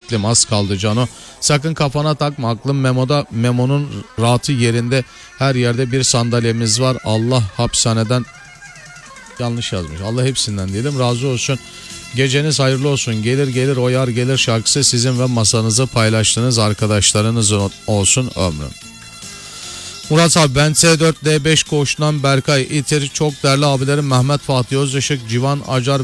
beklim az kaldı Cano. Sakın kafana takma, aklın memoda, memonun rahatı yerinde, her yerde bir sandalyemiz var. Allah hapishaneden, yanlış yazmış, Allah hepsinden diyelim razı olsun. Geceniz hayırlı olsun. Gelir gelir o yar gelir şarkısı sizin ve masanızı paylaştığınız arkadaşlarınızın olsun ömrüm. Murat abi, ben S4 D5 koğuşundan Berkay İtir. Çok değerli abilerim Mehmet Fatih Özışık, Civan Acar